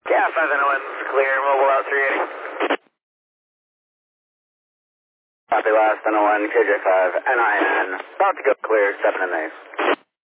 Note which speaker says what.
Speaker 1: Yeah, 501's clear, mobile out 380. Copy last 101, KJ5, NIN. About to go clear, 7 in the